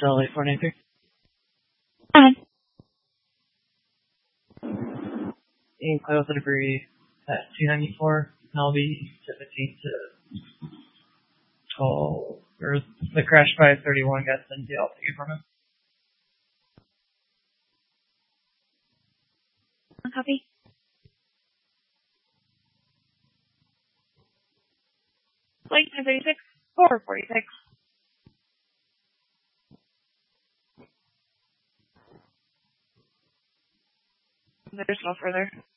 Hotel 8493. In Cloud delivery at 294, Melby, 17 to 12, or the crash by 31 got sent to the Alta from him. Copy. Flight 1036, 446. There's no further.